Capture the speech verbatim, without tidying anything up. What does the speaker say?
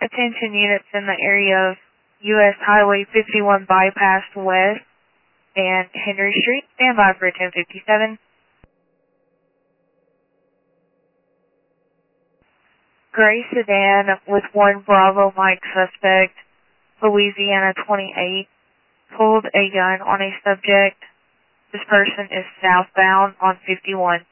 Attention units in the area of U S Highway fifty-one Bypass West and Henry Street. Stand by for ten fifty-seven. Gray sedan with one Bravo Mike suspect, Louisiana twenty-eight, pulled a gun on a subject. This person is southbound on fifty-one.